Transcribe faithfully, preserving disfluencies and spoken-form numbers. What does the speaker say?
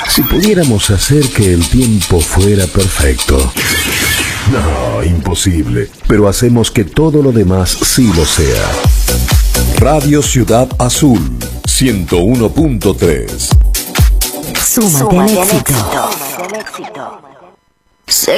Si pudiéramos hacer que el tiempo fuera perfecto. No, imposible. Pero hacemos que todo lo demás sí lo sea. Radio Ciudad Azul, ciento uno punto tres. Súmate al éxito. Sé